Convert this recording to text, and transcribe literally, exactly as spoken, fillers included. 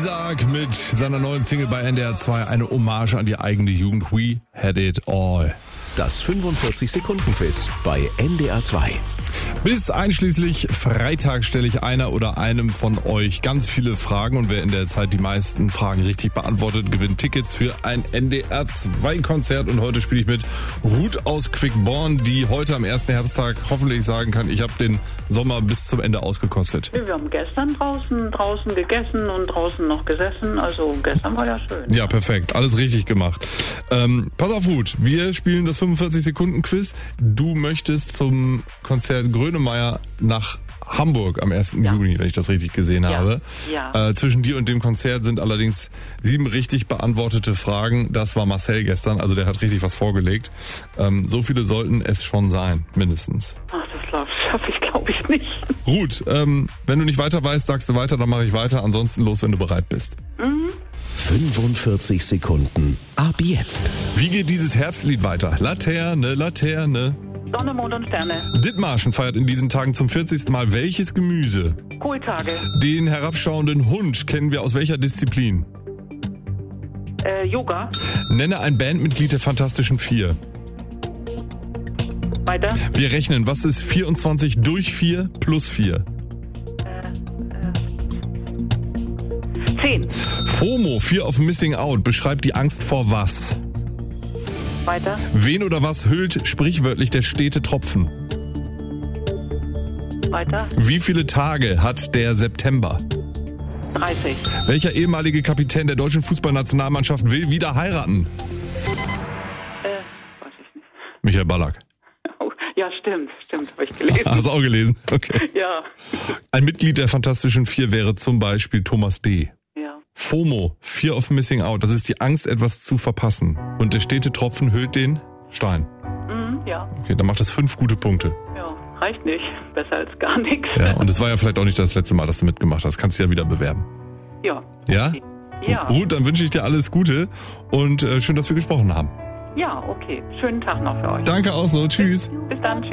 Isaac mit seiner neuen Single bei N D R zwei, eine Hommage an die eigene Jugend. We had it all. Das fünfundvierzig-Sekunden-Quiz bei N D R zwei. Bis einschließlich Freitag stelle ich einer oder einem von euch ganz viele Fragen und wer in der Zeit die meisten Fragen richtig beantwortet, gewinnt Tickets für ein N D R zwei Konzert. Und heute spiele ich mit Ruth aus Quickborn, die heute am ersten Herbsttag hoffentlich sagen kann, ich habe den Sommer bis zum Ende ausgekostet. Wir haben gestern draußen, draußen gegessen und draußen noch gesessen, also gestern war ja schön. Ja, perfekt, alles richtig gemacht. Ähm, pass auf, Ruth, wir spielen das fünfundvierzig-Sekunden-Quiz. Du möchtest zum Konzert Grönemeyer nach Hamburg am ersten Ja. Juni, wenn ich das richtig gesehen Ja. habe. Ja. Äh, zwischen dir und dem Konzert sind allerdings sieben richtig beantwortete Fragen. Das war Marcel gestern, also der hat richtig was vorgelegt. Ähm, so viele sollten es schon sein, mindestens. Ach, das schaffe ich, glaube ich, nicht. Ruth, ähm, wenn du nicht weiter weißt, sagst du weiter, dann mache ich weiter. Ansonsten los, wenn du bereit bist. Mhm. fünfundvierzig Sekunden ab jetzt. Wie geht dieses Herbstlied weiter? Laterne, Laterne. Sonne, Mond und Sterne. Dithmarschen feiert in diesen Tagen zum vierzigsten Mal welches Gemüse? Kohltage. Den herabschauenden Hund kennen wir aus welcher Disziplin? Äh, Yoga. Nenne ein Bandmitglied der Fantastischen Vier. Weiter. Wir rechnen, was ist vierundzwanzig durch vier plus vier? Zehn. FOMO, Fear of Missing Out, beschreibt die Angst vor was? Weiter. Wen oder was hüllt sprichwörtlich der stete Tropfen? Weiter. Wie viele Tage hat der September? dreißig. Welcher ehemalige Kapitän der deutschen Fußballnationalmannschaft will wieder heiraten? Äh, weiß ich nicht. Michael Ballack. Oh, ja, stimmt, stimmt, habe ich gelesen. Hast du auch gelesen? Okay. Ja. Ein Mitglied der Fantastischen Vier wäre zum Beispiel Thomas D. Ja. FOMO, Fear of Missing Out, das ist die Angst, etwas zu verpassen. Und der stete Tropfen hüllt den Stein. Mhm, ja. Okay, dann macht das fünf gute Punkte. Ja, reicht nicht. Besser als gar nichts. Ja, und es war ja vielleicht auch nicht das letzte Mal, dass du mitgemacht hast. Kannst du ja wieder bewerben. Ja. Ja? Okay. Ja. Gut, dann wünsche ich dir alles Gute und äh, schön, dass wir gesprochen haben. Ja, okay. Schönen Tag noch für euch. Danke auch so. Tschüss. Bis dann. Tschüss.